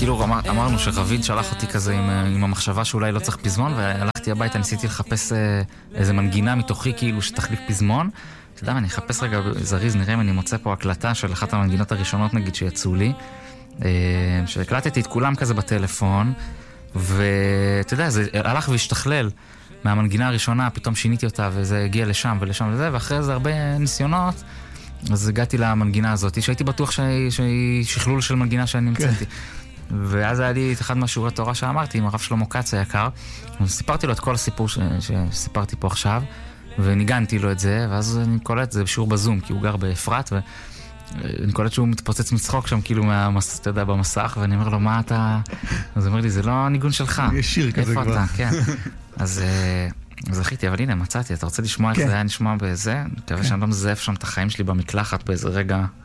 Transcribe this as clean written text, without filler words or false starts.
כאילו אמרנו שרביד שלח אותי כזה עם המחשבה שאולי לא צריך פזמון, והלכתי הביתה, ניסיתי לחפש איזה מנגינה מתוכי כאילו שתחליף פזמון. אתה יודע, אני אחפש רגע זריז, נראה אם אני מוצא פה הקלטה של אחת המנגינות הראשונות נגיד שיצאו לי, שהקלטתי את כולם כזה בטלפון, ואתה יודע, זה הלך והשתכלל מהמנגינה הראשונה, פתאום שיניתי אותה וזה הגיע לשם ולשם וזה, ואחרי זה הרבה ניסיונות, אז הגעתי למנגינה הזאת, שהייתי בטוח שהיא שכלול של מנגינה שאני נמצאתי. ואז היה לי את אחד מהשיעורי תורה שאמרתי, עם הרב שלמה כץ היקר, וסיפרתי לו את כל הסיפור שסיפרתי פה עכשיו, וניגנתי לו את זה, ואז אני קולט, זה בשיעור בזום, כי הוא גר באפרת, ואני קולט שהוא מתפוצץ מצחוק שם, כאילו אתה יודע, במסך, ואני אומר לו, מה אתה... אז הוא אומר לי, זה לא הניגון שלך. יש שיר כזה כבר. איפה אתה? כן. אז זכיתי, אבל הנה, מצאתי, אתה רוצה לשמוע איך זה היה נשמע בזה? אני מקווה שאני לא מזייף שם את החיים שלי במקלחת באיזה רגע